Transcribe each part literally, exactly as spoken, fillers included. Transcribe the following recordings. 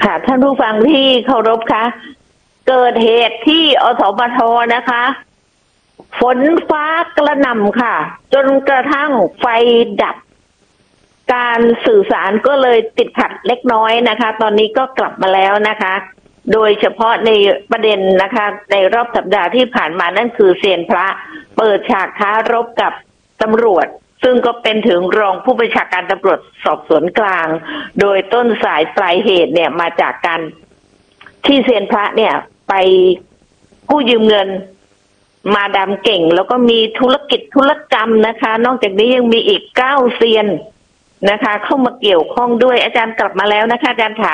ค่ะท่านผู้ฟังที่เคารพคะเกิดเหตุที่อสมทนะคะ ฝนฟ้ากระหน่ำค่ะจนกระทั่งไฟดับการสื่อสารก็เลยติดขัดเล็กน้อยนะคะตอนนี้ก็กลับมาแล้วนะคะโดยเฉพาะในประเด็นนะคะในรอบสัปดาห์ที่ผ่านมานั่นคือเซียนพระเปิดฉากท้ารบกับตำรวจซึ่งก็เป็นถึงรองผู้บัญชาการตำรวจสอบสวนกลางโดยต้นสายปลายเหตุเนี่ยมาจากการที่เซียนพระเนี่ยไปกู้ยืมเงินมาดามเก่งแล้วก็มีธุรกิจธุรกรรมนะคะนอกจากนี้ยังมีอีกเก้าเซียนนะคะเข้ามาเกี่ยวข้องด้วยอาจารย์กลับมาแล้วนะคะอาจารย์ขา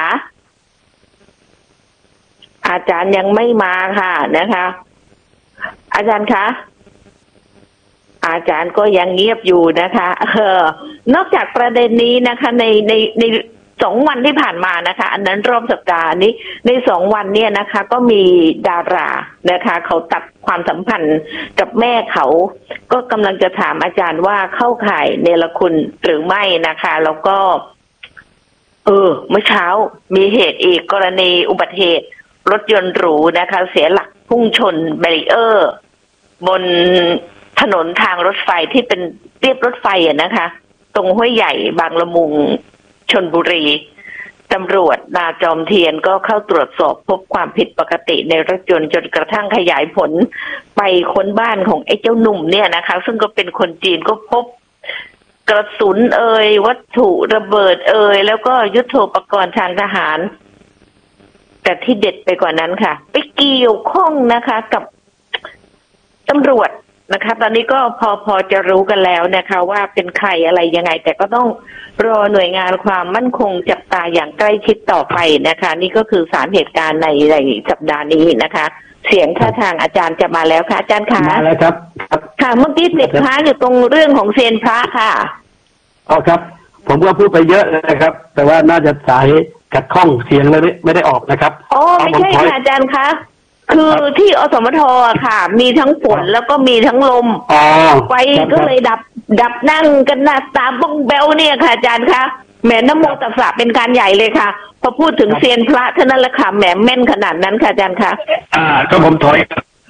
อาจารย์ยังไม่มาค่ะนะคะอาจารย์คะอาจารย์ก็ยังเงียบอยู่นะคะเออนอกจากประเด็นนี้นะคะในในในสองวันที่ผ่านมานะคะอันนั้นรอบสัปดาห์นี้ในสองวันเนี่ยนะคะก็มีดารานะคะเขาตัดความสัมพันธ์กับแม่เขาก็กำลังจะถามอาจารย์ว่าเข้าข่ายเนรคุณหรือไม่นะคะแล้วก็เออเมื่อเช้ามีเหตุอีกกรณีอุบัติเหตุรถยนต์หรูนะคะเสียหลักพุ่งชนแบรีเออร์บนถนนทางรถไฟที่เป็นเรียบรถไฟอ่ะนะคะตรงห้วยใหญ่บางละมุงชลบุรีตำรวจนาจอมเทียนก็เข้าตรวจสอบพบความผิดปกติในรถยนต์จนกระทั่งขยายผลไปค้นบ้านของไอ้เจ้าหนุ่มเนี่ยนะคะซึ่งก็เป็นคนจีนก็พบกระสุนเอ่ยวัตถุระเบิดเอ่ยแล้วก็ยุทโธปกรณ์ทางทหารแต่ที่เด็ดไปกว่านั้นค่ะไปเกี่ยวข้องนะคะกับตำรวจนะคะตอนนี้ก็พอพอจะรู้กันแล้วนะคะว่าเป็นใครอะไรยังไงแต่ก็ต้องรอหน่วยงานความมั่นคงจับตาอย่างใกล้ชิดต่อไปนะคะนี่ก็คือสามเหตุการณ์ในในสัปดาห์นี้นะคะเสียงท่าทางอาจารย์จะมาแล้วค่ะอาจารย์คะมาแล้วครับค่ะเมื่อกี้ติดค้างอยู่ตรงเรื่องของเซียนพระค่ะอ๋อครับผมก็พูดไปเยอะเลยนะครับแต่ว่าน่าจะสายขัดข้องเสียงเลยไม่ได้ออกนะครับอ๋อไม่ใช่ค่ะอาจารย์คะคือที่อสมทค่ะมีทั้งฝนแล้วก็มีทั้งลมไฟก็เลยดับดับนั่งกันหน้าตาบ้องแบวเนี่ยค่ะอาจารย์คะแหมนโมตัสสะเป็นการใหญ่เลยค่ะพอพูดถึงเซียนพระเท่านั้นแหละค่ะแหมแม่นขนาดนั้นค่ะอาจารย์คะอ่าก็ผมถอย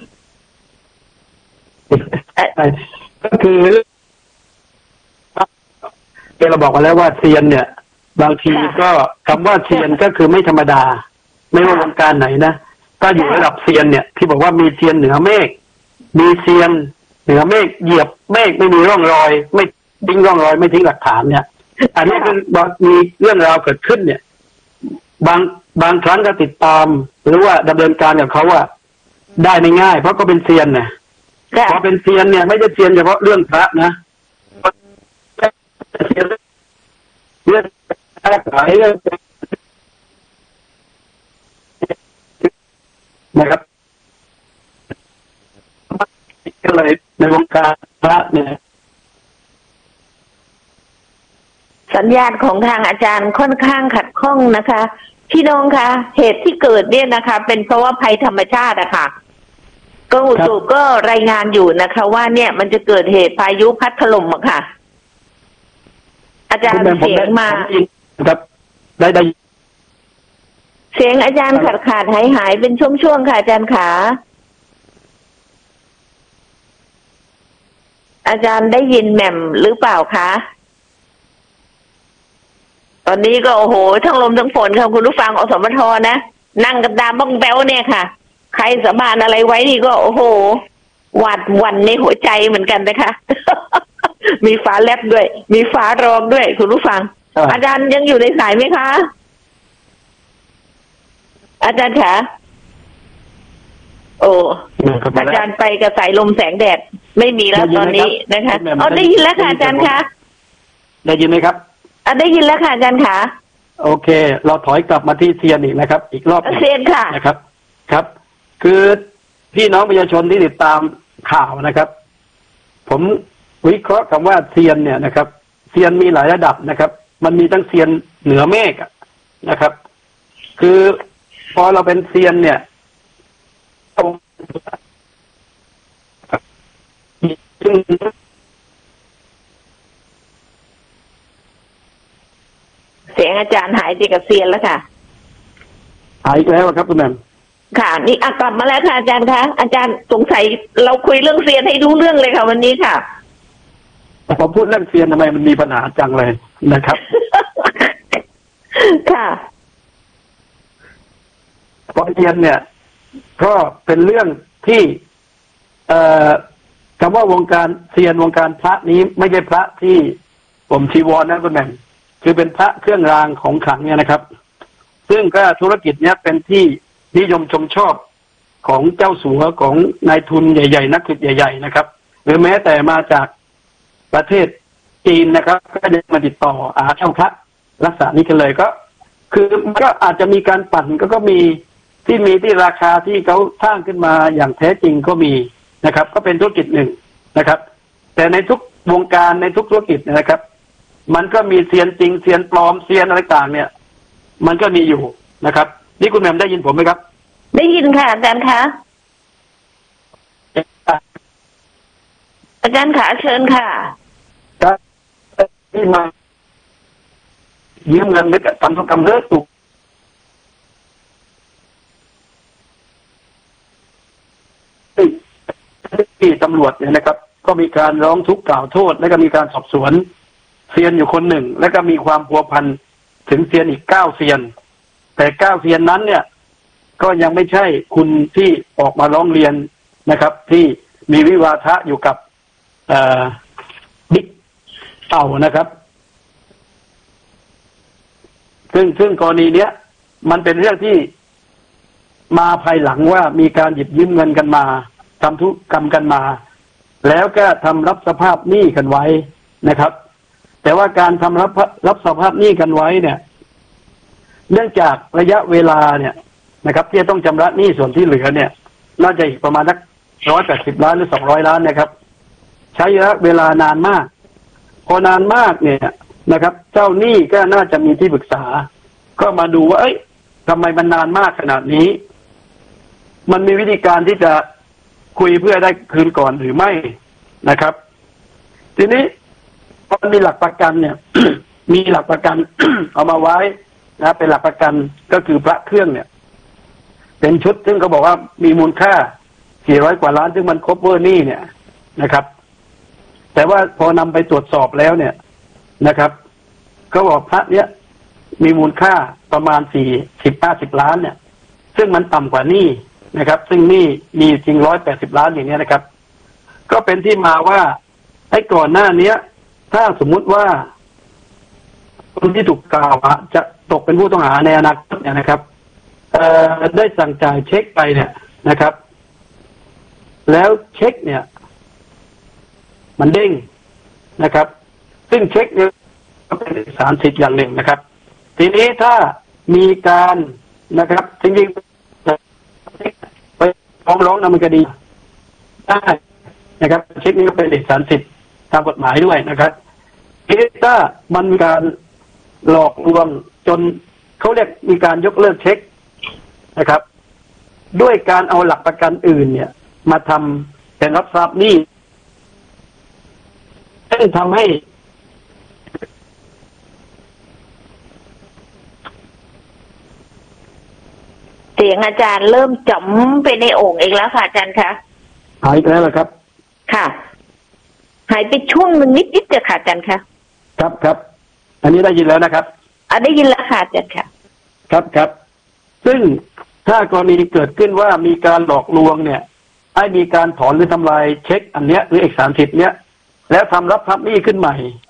ก็คือเราบอกมาแล้วว่าเซียนเนี่ยบางทีก็คำว่าเซียนก็คือไม่ธรรมดาไม่ว่าวงการไหนนะถ้าอยู่ระดับเซียนเนี่ยที่บอกว่ามีเซียนเหนือเมฆมีเซียนเหนือเมฆเหยียบเมฆไม่มีร่องรอยไม่ทิ้งร่องรอยไม่ทิ้งหลักฐานเนี่ยอันนี้คือมีเรื่องราวเกิดขึ้นเนี่ยบางบางครั้งก็ติดตามหรือว่าดำเนินการกับเขาว่าได้ไม่ง่ายเพราะก็เป็นเซียนเนี่ยพอเป็นเซียนเนี่ยไม่ใช่เซียนเฉพาะเรื่องพระนะเซียนเรื่องค้าขายเรื่องนะครับก็เลยในวงการพระเนี่ยสัญญาณของทางอาจารย์ค่อนข้างขัดข้องนะคะพี่น้องคะเหตุที่เกิดเนี่ยนะคะเป็นเพราะว่าภัยธรรมชาติอะค่ะกรมอุตุก็รายงานอยู่นะคะว่าเนี่ยมันจะเกิดเหตุพายุพัดถล่มอะค่ะอาจารย์เสียงมาครับได้ได้เสียงอาจารย์ขาดขาดหายหายเป็นช่วงๆค่ะอาจารย์ขาอาจารย์ได้ยินแหม่มหรือเปล่าคะตอนนี้ก็โอ้โหทั้งลมทั้งฝนค่ะคุณผู้ฟังอสมทนะนั่งกันตามบ้องแบ้วเนี่ยค่ะใครสาบานอะไรไว้นี่ก็โอ้โหหวาดหวั่นในหัวใจเหมือนกันนะคะ มีฟ้าแลบด้วยมีฟ้าร้องด้วยคุณผู้ฟังอาจารย์ยังอยู่ในสายไหมคะอาจารย์คะโอ้อาจารย์ไปกับสายลมแสงแดดไม่มีแล้วตอนนี้นะคะอ๋อได้ยินแล้วค่ะอาจารย์คะได้ยินไหมครับอ่ะได้ยินแล้วค่ะอาจารย์คะโอเคเราถอยกลับมาที่เซียนอีกนะครับอีกรอบเซียนค่ะนะครับครับคือพี่น้องประชาชนที่ติดตามข่าวนะครับผมวิเคราะห์คำว่าเซียนเนี่ยนะครับเซียนมีหลายระดับนะครับมันมีทั้งเซียนเหนือเมฆนะครับคือพอเราเป็นเซียนเนี่ยเสียงอาจารย์หายไปกับเซียนแล้วค่ะหายอีกแล้วครับคุณแม่ค่ะนี่อ่ะกลับมาแล้วค่ะอาจารย์คะอาจารย์สงสัยเราคุยเรื่องเซียนให้รู้เรื่องเลยค่ะวันนี้ค่ะพอพูดเรื่องเซียนทำไมมันมีปัญหาจังเลยนะครับค่ะเพราะเซียนเนี่ยก็เป็นเรื่องที่เอ่อคำว่าวงการเซียนวงการพระนี้ไม่ใช่พระที่ผมชีวรนะคุณแม่คือเป็นพระเครื่องรางของขลังเนี่ยนะครับซึ่งก็ธุรกิจเนี้ยเป็นที่นิยมชมชอบของเจ้าสัวของนายทุนใหญ่ๆนักธุรกิจใหญ่ๆนะครับหรือแม้แต่มาจากประเทศจีนนะครับก็จะมาติดต่ออาเช่าพระลักษณะนี้กันเลยก็คือก็อาจจะมีการปั่นก็ก็มีที่มีที่ราคาที่เขาสร้างขึ้นมาอย่างแท้จริงก็มีนะครับก็เป็นธุรกิจหนึ่งนะครับแต่ในทุกวงการในทุกธุรกิจนะครับมันก็มีเซียนจริงเซียนปลอมเซียนอะไรต่างเนี่ยมันก็มีอยู่นะครับนี่คุณแหม่มได้ยินผมไหมครับได้ยินค่ะอาจารย์คะอาจารย์ขาเชิญค่ะครับที่มายืมเงินไม่กับทำธุรกรรมเลิกถูกที่ตำรวจเนี่ยนะครับก็มีการร้องทุกข์กล่าวโทษและก็มีการสอบสวนเซียนอยู่คนหนึ่งและก็มีความพัวพันถึงเซียนอีกเก้าเซียนแต่เก้าเซียนนั้นเนี่ยก็ยังไม่ใช่คุณที่ออกมาร้องเรียนนะครับที่มีวิวาทะอยู่กับบิ๊กเต่านะครับซึ่งซึ่งกรณีเนี้ยมันเป็นเรื่องที่มาภายหลังว่ามีการหยิบยืมเงินกันมาทำธุรกรรมกันมาแล้วก็ทำรับสภาพหนี้กันไว้นะครับแต่ว่าการทำรับรับสภาพหนี้กันไว้เนี่ยเนื่องจากระยะเวลาเนี่ยนะครับที่จะต้องชำระหนี้ส่วนที่เหลือเนี่ยน่าจะอีกประมาณสักร้อยแปดสิบล้านหรือสองร้อยล้านนะครับใช้ระยะเวลานานมากพอนานมากเนี่ยนะครับเจ้าหนี้ก็น่าจะมีที่ปรึกษาก็มาดูว่าเอ้ยทำไมมันนานมากขนาดนี้มันมีวิธีการที่จะคุยเพื่อได้คืนก่อนหรือไม่นะครับทีนี้พอมีหลักประกันเนี่ย มีหลักประกัน เอามาไว้นะเป็นหลักประกันก็คือพระเครื่องเนี่ยเป็นชุดซึ่งเขาบอกว่ามีมูลค่าสี่ร้อยกว่าล้านซึ่งมันครบเวอร์นี่เนี่ยนะครับแต่ว่าพอนำไปตรวจสอบแล้วเนี่ยนะครับเขาบอกพระเนี้ยมีมูลค่าประมาณสี่สิบห้าสิบล้านเนี่ยซึ่งมันต่ำกว่านี่นะครับซึ่งนี่มีจริงร้อยแปดสิบล้านอย่างเนี้ยนะครับก็เป็นที่มาว่าไอ้ก่อนหน้านี้ถ้าสมมุติว่าคนที่ถูกกล่าวหาจะตกเป็นผู้ต้องหาในอนาคตเนี่ยนะครับเอ่อได้สั่งจ่ายเช็คไปเนี่ยนะครับแล้วเช็คเนี่ยมันเด้งนะครับซึ่งเช็คเนี่ยก็เป็นเอกสารสิทธิ์อย่างหนึ่งนะครับทีนี้ถ้ามีการนะครับจริงๆไปฟ้องร้องดำเนินคดีได้นะครับเช็คนี้ก็เป็นเอกสารสิทธิ์ตามกฎหมายด้วยนะครับทีนี้ถ้ามันมีการหลอกลวงจนเขาเรียกมีการยกเลิกเช็คนะครับด้วยการเอาหลักประกันอื่นเนี่ยมาทำเป็นรับทราบหนี้ซึ่งทำให้เสียงอาจารย์เริ่มจ๋ำไปในโอ่งเองแล้วค่ะอาจารย์คะหายไปแล้วเหรอครับค่ะหายไปช่วงหนึ่งนิดๆเดียวค่ะอาจารย์คะครับครับอันนี้ได้ยินแล้วนะครับอ่ะได้ยินแล้วค่ะอาจารย์ค่ะครับครับซึ่งถ้ากรณีเกิดขึ้นว่ามีการหลอกลวงเนี่ยให้มีการถอนหรือทำลายเช็คอันเนี้ยหรือเอกสารสิทธิ์เนี้ยแล้วทำรับทรัพย์หนี้ขึ้นใหม่